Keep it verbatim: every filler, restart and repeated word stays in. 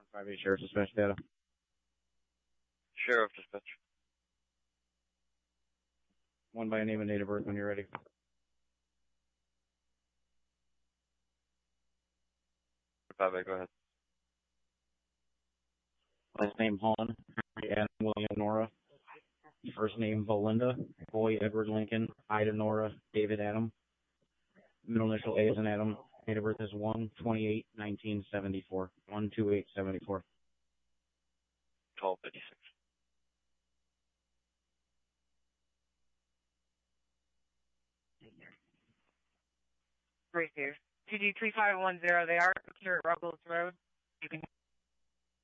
five eight Sheriff Dispatch data. Sheriff Dispatch. One by name and date of birth when you're ready. five eight, go ahead. Last name Holland, Harry Adam William Nora. First name Belinda, boy Edward Lincoln, Ida Nora, David Adam. Middle initial A is an Adam. Date of birth is one twenty-eight nineteen seventy-four. one twenty-eight seventy-four. twelve fifty-six. Right here. Two G three five one zero, they are here at Ruggles Road. You can